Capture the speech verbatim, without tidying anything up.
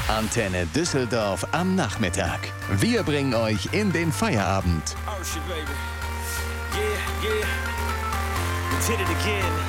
Antenne Düsseldorf am Nachmittag. Wir bringen euch in den Feierabend. Oh shit, baby. Yeah, yeah. We did it again.